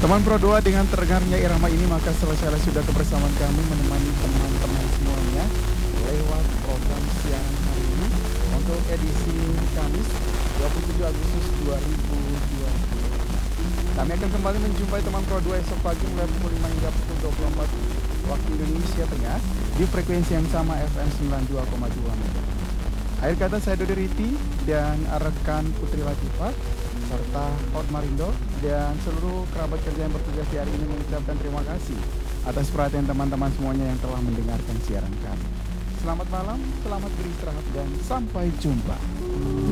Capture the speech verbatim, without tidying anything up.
Teman Pro dua, dengan terdengarnya irama ini maka selesai sudah kebersamaan kami menemani teman-teman semuanya lewat program siaran hari ini untuk edisi Kamis dua puluh tujuh Agustus dua ribu dua puluh. Kami akan kembali menjumpai teman Pro dua esok pagi mulai pukul lima hingga pukul dua puluh empat waktu Indonesia Tengah di frekuensi yang sama F M sembilan puluh dua koma dua MHz. Akhir kata saya Dodi Riti dan rekan Putri Latifah serta Hot Marindo dan seluruh kerabat kerja yang bertugas di hari ini mengucapkan terima kasih atas perhatian teman-teman semuanya yang telah mendengarkan siaran kami. Selamat malam, selamat beristirahat dan sampai jumpa.